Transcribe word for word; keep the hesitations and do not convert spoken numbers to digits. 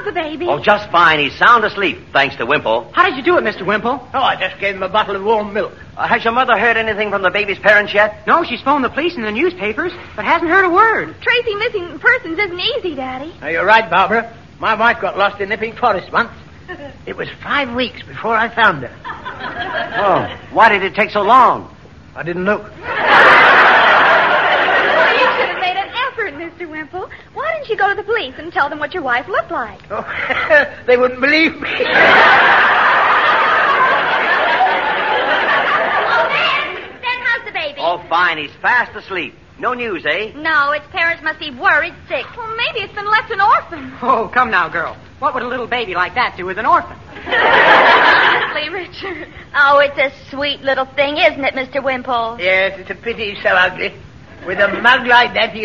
the baby? Oh, just fine. He's sound asleep, thanks to Wimple. How did you do it, Mister Wimple? Oh, I just gave him a bottle of warm milk. Uh, has your mother heard anything from the baby's parents yet? No, she's phoned the police and the newspapers, but hasn't heard a word. Tracing missing persons isn't easy, Daddy. Now, you're right, Barbara. My wife got lost in Epping Forest once. It was five weeks before I found her. Oh, why did it take so long? I didn't look. You should have made an effort, Mister Wimple. Why didn't you go to the police and tell them what your wife looked like? Oh, they wouldn't believe me. Oh, then, then how's the baby? Oh, fine. He's fast asleep. No news, eh? No, its parents must be worried sick. Well, maybe it's been left an orphan. Oh, come now, girl. What would a little baby like that do with an orphan? Honestly, Richard. Oh, it's a sweet little thing, isn't it, Mister Wimple? Yes, it's a pity he's so ugly. With a mug like that, he